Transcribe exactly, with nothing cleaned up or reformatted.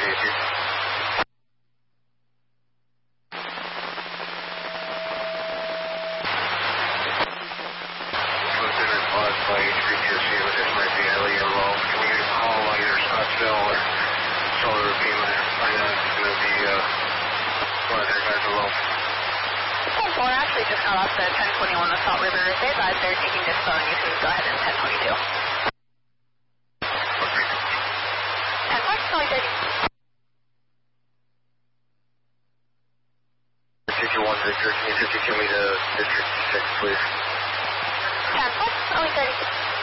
appreciate you. Lieutenant Buzz by H three Q C, this might be Ellie or Low. Can we get a call on either Scottsdale or Solar Pima? Find out if it's going to be uh, one of their guys are low. We're actually just got off the ten twenty-one with Salt River. If they advise they're taking this phone, you can go ahead and ten twenty-two. ten four, Solid thirty. fifty-one Victor, can you fifty-two me to District six, please? ten four, Solid thirty.